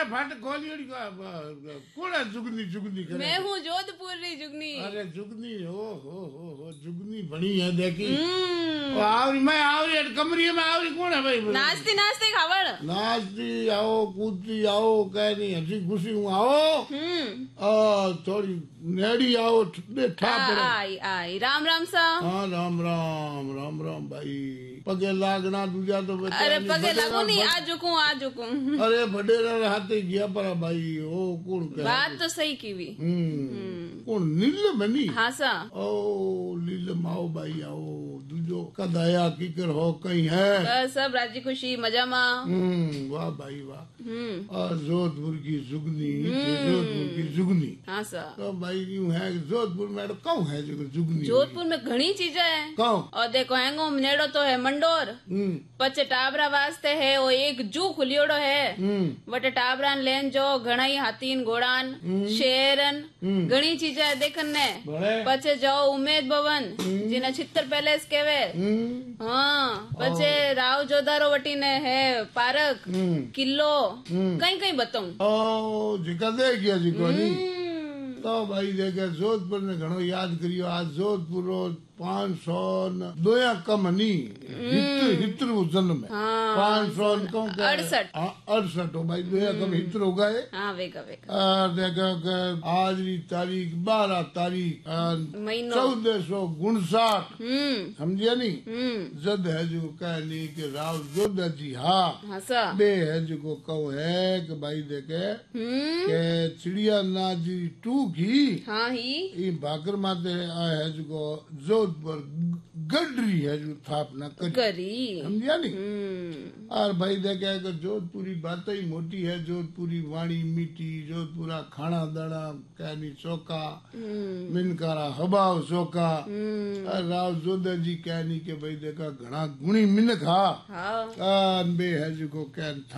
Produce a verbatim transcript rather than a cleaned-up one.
फट खोली कौन है जुगनी जुगनी करे? मैं हूँ जोधपुर री जुगनी। अरे जुगनी हो हो हो हो जुगनी बनी है देखी। आवरी मैं आवरी कमरी में आवरी कौन है भाई? नाचती नाचती खावड़ नाचती आओ कूदती आओ कह नहीं हंसी खुशी हूँ आओ। आ, थोड़ी नेड़ी आओ ठा पड़े। आई आई राम राम सा। हाँ राम राम राम राम भाई पगे लागना दूजा तो बचा। अरे पगे लागू नहीं आ झुकूं आ झुकूं। अरे बडेरा हाथे गया पर भाई ओ कौन कह? बात तो सही की भी। कौन नीलम बनी? हाँ सा। ओ नीलम आओ भाई आओ दूजो कदाया कीकर हो कहीं है? बस सब राजी खुशी मजा मा। वाह भाई वाह। और जोधपुर की जुगनी जोधपुर की जुगनी। हाँ सा। तो भाई यूं है जोधपुर में कौन है जो जुगनी? जोधपुर में घनी चीजें है। कौन? और देखो हैंगो नेड़ो तो है मंडोर। पचे टाबरा वास्ते है वो एक जू खुलियोड़ो है। वटे टाबरा लेन जो घना ही हाथीन घोड़ान शेरन घनी चीजें है देखन ने। पचे जाओ उमेद भवन जिन्हें छित्तर पैलेस केवे। हाँ पचे राव जोधारो वटी ने है पार्क किलो कहीं कहीं बताऊं। ओ जिका देख गया जी को नहीं तो भाई देखे जोधपुर ने घणो याद करियो। आज जोधपुर रो पांच सौ दोया कम नहीं हित्र हित्र जन्म में पांच सौ अड़सठ अड़सठ हो भाई दोया कम हित्र हो गए। हाँ वेगा वेगा। और देखो आज की तारीख बारह तारीख चौदह सौ उनसाठ समझिया नहीं। जद है जो कहनी कि राव जोधा जी हाँ बे है जो कहो है कि भाई देखे के चिड़िया ना जी टू की हाँ ही भाकर माते है जो जो पर गडरी है जो स्थापना करी समझिया नहीं। और भाई देखे अगर जोधपुरी बात ही मोटी है जोधपुरी वाणी मीठी जोधपुरा खाना दाना कहनी चौका मिनकारा हबाव चौका। और राव जोधा जी कहनी के भाई देखा घना गुणी मिनक हा बे है जो कह